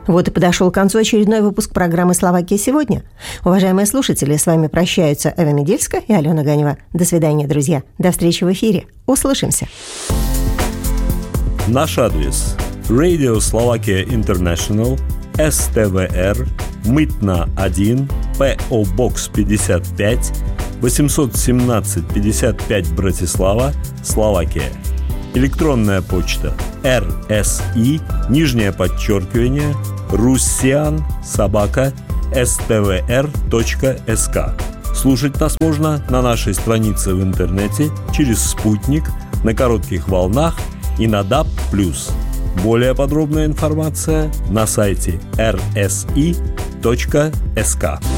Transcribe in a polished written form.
Вот и подошел к концу очередной выпуск программы «Словакия сегодня». Уважаемые слушатели, с вами прощаются Эва Медельска и Алена Ганева. До свидания, друзья. До встречи в эфире. Услышимся. Наш адрес: Radio Slovakia International, СТВР, Мытна 1, ПО Бокс 55, 817 55 Братислава, Словакия. Электронная почта: rsi_, russian@stvr.sk. Слушать нас можно на нашей странице в интернете, через «Спутник», на коротких волнах и на DAB+. Более подробная информация на сайте rsi.sk.